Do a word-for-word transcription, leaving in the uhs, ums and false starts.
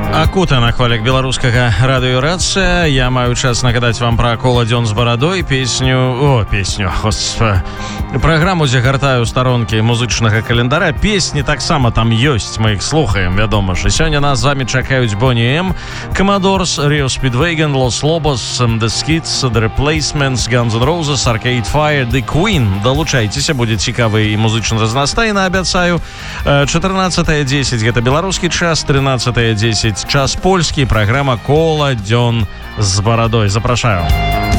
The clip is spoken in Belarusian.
Акута на хвалях беларускага радыёрацыя. Я маю час нагадаць вам пра кола дзён з барадой, песню, о, песню, господи. Праграму, дзе гартаю старонкі музычнага календара. Песні таксама там ёсць, мы іх слухаем, вядома ж. І сёння нас з вами чакаюць Boney M, Commodores, Rio Speedwagon, Los Lobos, The Skids, The Replacements, Guns N' Roses, Arcade Fire, The Queen. Далучайцеся, будзе цікавы і музычна разнастайна, абяцаю. чатырнаццатае дзесяць гэта беларускі час, трынаццатае дзесяць час польскі. Праграма кола дзён з барадой. Запрашаю.